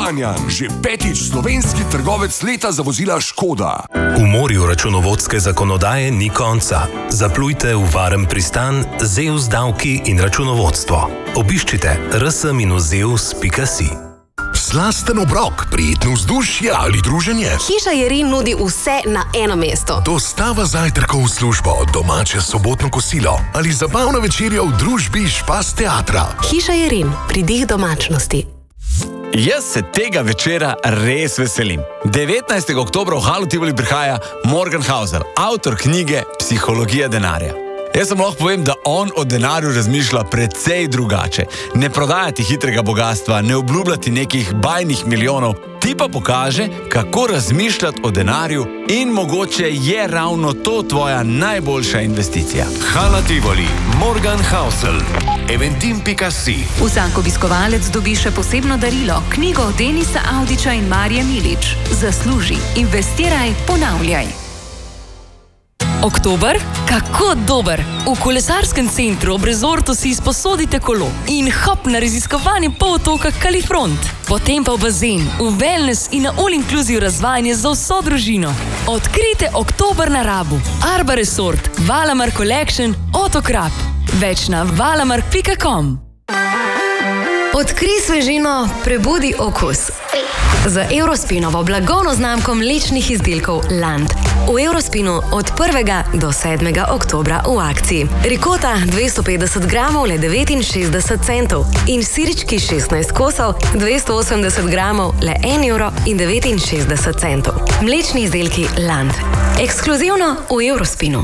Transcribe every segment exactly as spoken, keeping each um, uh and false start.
Kranjan, že petič slovenski trgovec leta za vozila Škoda. V morju računovodske zakonodaje ni konca. Zaplujte v varen pristan Zeus davki in računovodstvo. Obiščite r s minus zeus pika si. Slasten obrok, prijetno vzdušje ali druženje. Hiša Jerin nudi vse na eno mesto. Dostava zajtrkov v službo, domače sobotno kosilo ali zabavna večerja v družbi Špas teatra. Hiša Jerin, pridih domačnosti. Jaz se tega večera res veselim. devetnajstega oktobra v Halu Tivoli prihaja Morgan Housel, avtor knjige Psihologija denarja. Jaz sem lahko povem, da on o denarju razmišlja precej drugače. Ne prodajati hitrega bogatstva, ne obljubljati nekih bajnih milijonov, ti pa pokaže, kako razmišljati o denarju in mogoče je ravno to tvoja najboljša investicija. Hala Tivoli, Morgan Housel, eventim pika si. Vsak obiskovalec dobi še posebno darilo, knjigo Denisa Avdića in Marije Milič. Zasluži, investiraj, ponavljaj. Oktober? Kako dober! V kolesarskem centru ob rezortu si izposodite kolo in hop na raziskovanje polotoka Kalifront. Potem pa v bazen, v wellness in na all-inclusive razvajanje za vso družino. Odkrite oktober na Rabu. Arba Resort, Valamar Collection, Otokrap. Več na valamar pika com. Odkrij svežino, prebudi okus. Z Eurospinovo blagovno znamko mlečnih izdelkov Land. V Eurospinu od prvega do sedmega oktobra v akciji. Rikota dvesto petdeset gramov le devetinšestdeset centov in sirički šestnajst kosov dvesto osemdeset gramov le en evro in devetinšestdeset centov. Mlečni izdelki Land. Ekskluzivno v Eurospinu.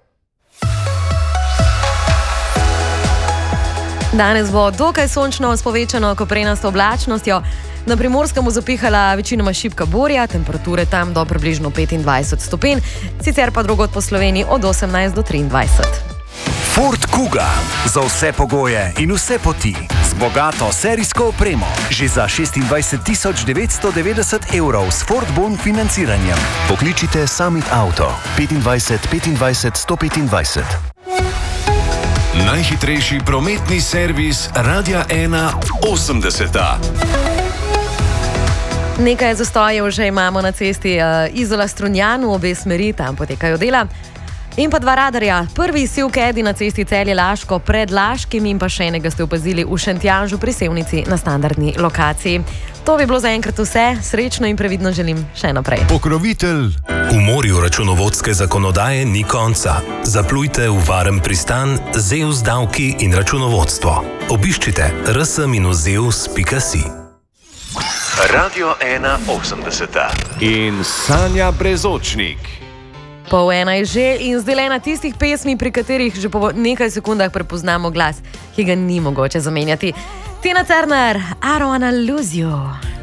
Danes bo dokaj sončno s povečano koprenasto oblačnostjo. Na Primorskem bo zapihala večinoma šibka burja, temperature tam do približno petindvajset stopinj, sicer pa drugod po Sloveniji od osemnajst do triindvajset. Ford Kuga. Za vse pogoje in vse poti. Z bogato serijsko opremo. Že za šestindvajset tisoč devetsto devetdeset evrov s Ford Bon financiranjem. Pokličite Summit Auto. petindvajset petindvajset sto petindvajset. Najhitrejši prometni servis Radia ena osemdeseta. Nekaj zastojev že imamo na cesti uh, Izola-Strunjan v obe smeri, tam potekajo dela. In pa dva radarja. Prvi sivkedi na cesti Celje-Laško pred Laškim in pa še enega ste opazili v Šentjanžu pri Sevnici na standardni lokaciji. To bi bilo zaenkrat vse. Srečno in previdno želim še naprej. Pokrovitelj. V morju računovodske zakonodaje ni konca. Zaplujte v varen pristan Zeus davki in računovodstvo. Obiščite r s minus zeus pika si. Radio ena osemdeseta in Sanja Brezočnik. Pol ena je že in zdaj le ena tistih pesmi, pri katerih že po nekaj sekundah prepoznamo glas, ki ga ni mogoče zamenjati. Tina Turner, I don't wanna lose you.